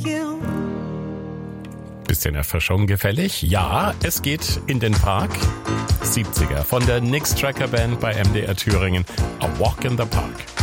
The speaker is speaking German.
you. Bisschen Erfrischung gefällig? Ja, es geht in den Park. 70er von der Nix Tracker Band bei MDR Thüringen. A Walk in the Park.